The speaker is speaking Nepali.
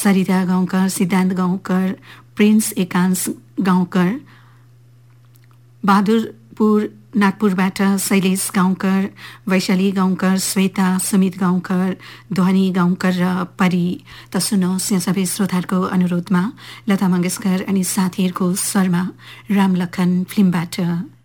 सरिता गाउँकर, सिद्धान्त गाउँकर, प्रिन्स एकांश गाउँकर, बहादुरपुर नागपुरबाट शैलेश गाउँकर, वैशाली गाउँकर, श्वेता, सुमित गाउँकर, ध्वनि गाउँकर र परी। त सुन्नुहोस् यहाँ सबै श्रोताहरूको अनुरोधमा लता मंगेशकर अनि साथीहरूको स्वरमा रामलखन फिल्मबाट